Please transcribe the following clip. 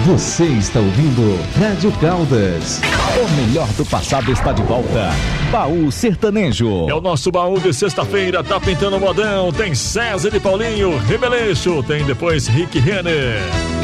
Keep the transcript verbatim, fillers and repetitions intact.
Você está ouvindo Rádio Caldas. O melhor do passado está de volta. Baú Sertanejo. É o nosso baú de sexta-feira, tá pintando modão. Tem César e Paulinho, Rebeleixo. Tem depois Rick Renner.